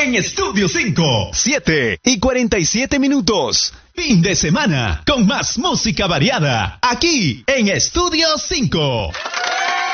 en Estudio 5. 7:47. Fin de semana con más música variada aquí en Estudio 5.